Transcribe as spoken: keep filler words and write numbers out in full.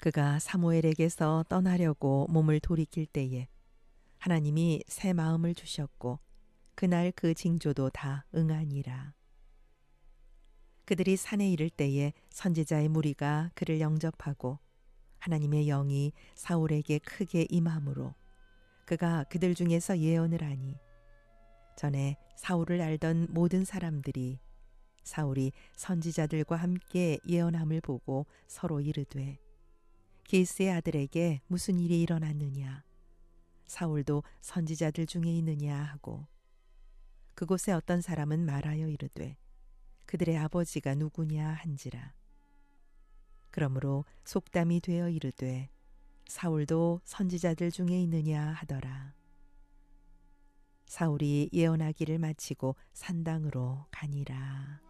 그가 사무엘에게서 떠나려고 몸을 돌이킬 때에 하나님이 새 마음을 주셨고 그날 그 징조도 다 응하니라. 그들이 산에 이를 때에 선지자의 무리가 그를 영접하고 하나님의 영이 사울에게 크게 임함으로 그가 그들 중에서 예언을 하니 전에 사울을 알던 모든 사람들이 사울이 선지자들과 함께 예언함을 보고 서로 이르되 기스의 아들에게 무슨 일이 일어났느냐 사울도 선지자들 중에 있느냐 하고 그곳에 어떤 사람은 말하여 이르되 그들의 아버지가 누구냐 한지라. 그러므로 속담이 되어 이르되 사울도 선지자들 중에 있느냐 하더라. 사울이 예언하기를 마치고 산당으로 가니라.